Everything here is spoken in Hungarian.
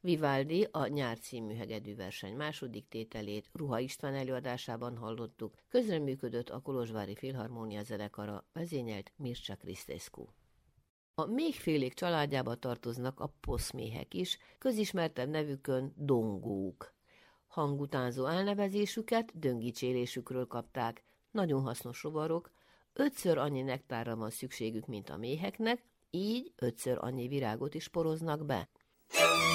Vivaldi a Nyár című hegedűverseny második tételét Ruha István előadásában hallottuk, közreműködött a Kolozsvári Filharmónia zenekara, vezényelt Mircea Cristescu. A méhfélék családjába tartoznak a poszméhek is, közismertebb nevükön dongók. Hangutánzó elnevezésüket döngicsélésükről kapták, nagyon hasznos rovarok, 5-ször annyi nektárra van szükségük, mint a méheknek, így 5-ször annyi virágot is poroznak be.